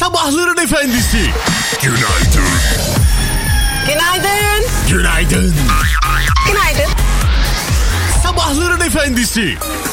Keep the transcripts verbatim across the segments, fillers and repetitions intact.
Sabahların efendisi. Günaydın. Günaydın. Günaydın. Günaydın. Sabahların efendisi.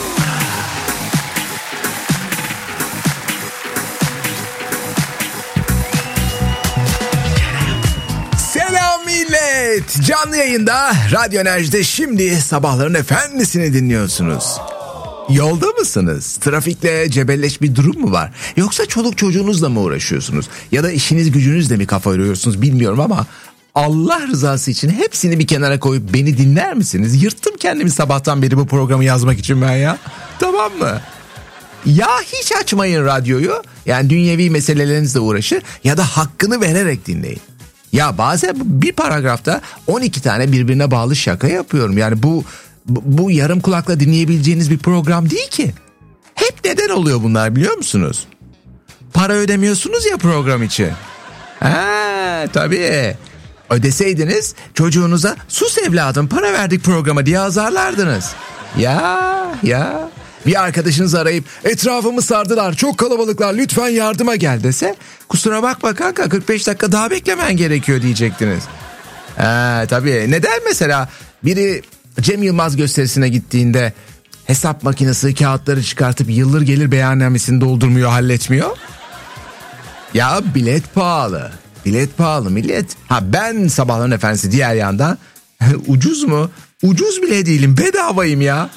Selam millet. Canlı yayında Radyo Enerji'de şimdi Sabahların Efendisi'ni dinliyorsunuz. Yolda mısınız? Trafikle cebelleş bir durum mu var? Yoksa çoluk çocuğunuzla mı uğraşıyorsunuz? Ya da işiniz gücünüzle mi kafa yoruyorsunuz bilmiyorum ama Allah rızası için hepsini bir kenara koyup beni dinler misiniz? Yırttım kendimi sabahtan beri bu programı yazmak için ben ya. Tamam mı? Ya hiç açmayın radyoyu. Yani dünyevi meselelerinizle uğraşın ya da hakkını vererek dinleyin. Ya bazen bir paragrafta on iki tane birbirine bağlı şaka yapıyorum. Yani bu bu, bu yarım kulakla dinleyebileceğiniz bir program değil ki. Hep neden oluyor bunlar biliyor musunuz? Para ödemiyorsunuz ya program için. Ha tabii. Ödeseydiniz çocuğunuza sus evladım para verdik programa diye azarlardınız. Ya ya. Bir arkadaşınız arayıp etrafımı sardılar çok kalabalıklar lütfen yardıma gel dese kusura bakma kanka kırk beş dakika daha beklemen gerekiyor diyecektiniz. Ee, tabii neden mesela biri Cem Yılmaz gösterisine gittiğinde hesap makinesi kağıtları çıkartıp yıldır gelir beyannamesini doldurmuyor halletmiyor? Ya bilet pahalı. Bilet pahalı millet. Ha ben Sabahların Efendisi diğer yandan ucuz mu? Ucuz bile değilim bedavayım ya.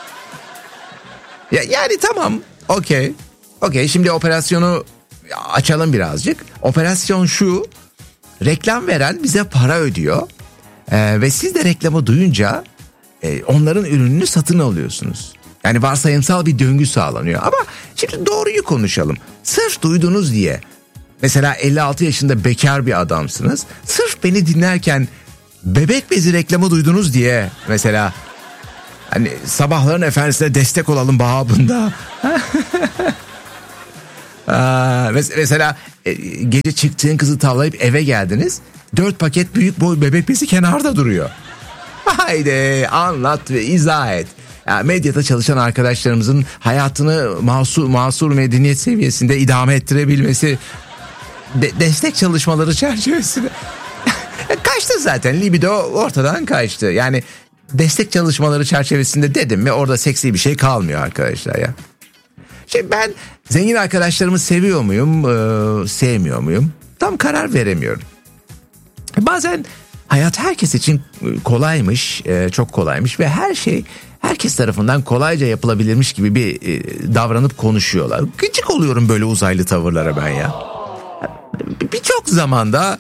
Ya, yani tamam okey okey şimdi operasyonu açalım birazcık. Operasyon şu, reklam veren bize para ödüyor ee, ve siz de reklamı duyunca e, onların ürününü satın alıyorsunuz. Yani varsayımsal bir döngü sağlanıyor ama şimdi doğruyu konuşalım. Sırf duydunuz diye mesela elli altı yaşında bekar bir adamsınız, sırf beni dinlerken bebek bezi reklamı duydunuz diye mesela hani Sabahların Efendisi'ne destek olalım babında. Aa, mesela e, gece çıktığın kızı tavlayıp eve geldiniz. Dört paket büyük boy bebek bezi kenarda duruyor. Haydi anlat ve izah et. Ya, medyada çalışan arkadaşlarımızın hayatını masur, masur medeniyet seviyesinde idame ettirebilmesi de, destek çalışmaları çerçevesinde kaçtı zaten, libido ortadan kaçtı. Yani destek çalışmaları çerçevesinde dedim mi orada seksi bir şey kalmıyor arkadaşlar ya. Şimdi ben zengin arkadaşlarımı seviyor muyum, ee, sevmiyor muyum? Tam karar veremiyorum. Bazen hayat herkes için kolaymış, e, çok kolaymış ve her şey herkes tarafından kolayca yapılabilirmiş gibi bir e, davranıp konuşuyorlar. Gıcık oluyorum böyle uzaylı tavırlara ben ya. Birçok zamanda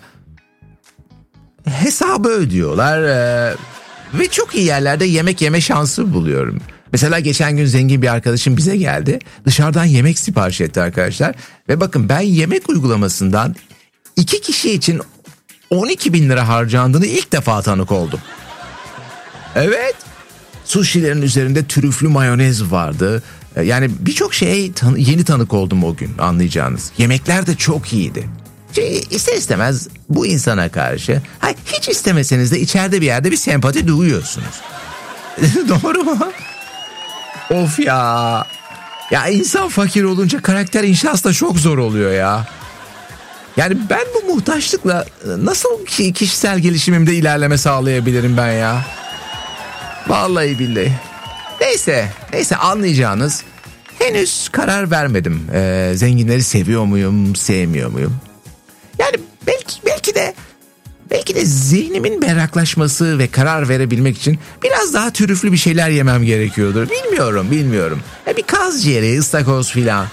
hesabı ödüyorlar e, ve çok iyi yerlerde yemek yeme şansı buluyorum. Mesela geçen gün zengin bir arkadaşım bize geldi. Dışarıdan yemek sipariş etti arkadaşlar. Ve bakın ben yemek uygulamasından iki kişi için on iki bin lira harcandığını ilk defa tanık oldum. Evet. Sushi'lerin üzerinde trüflü mayonez vardı. Yani birçok şeye tan- yeni tanık oldum o gün, anlayacağınız. Yemekler de çok iyiydi. Şey, ister istemez bu insana karşı hayır, hiç istemeseniz de içeride bir yerde bir sempati duyuyorsunuz. Doğru mu? Of ya. Ya insan fakir olunca karakter inşası da çok zor oluyor ya. Yani ben bu muhtaçlıkla nasıl ki kişisel gelişimimde ilerleme sağlayabilirim ben ya? Vallahi billahi. Neyse, neyse anlayacağınız henüz karar vermedim. Ee, zenginleri seviyor muyum, sevmiyor muyum? Yani belki belki de belki de zihnimin berraklaşması ve karar verebilmek için biraz daha trüflü bir şeyler yemem gerekiyordur. Bilmiyorum, bilmiyorum. Ya bir kaz ciğeri, ıstakoz filan.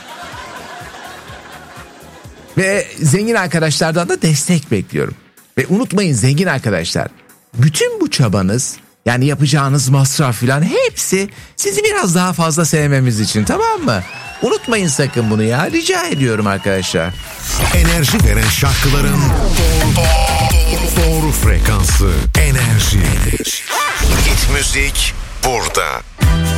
Ve zengin arkadaşlardan da destek bekliyorum. Ve unutmayın zengin arkadaşlar, bütün bu çabanız, yani yapacağınız masraf filan hepsi sizi biraz daha fazla sevmemiz için, tamam mı? Unutmayın sakın bunu ya, rica ediyorum arkadaşlar. Enerji veren şarkıların doğru, doğru, doğru frekansı. Enerji. Enerji. Hit müzik burada.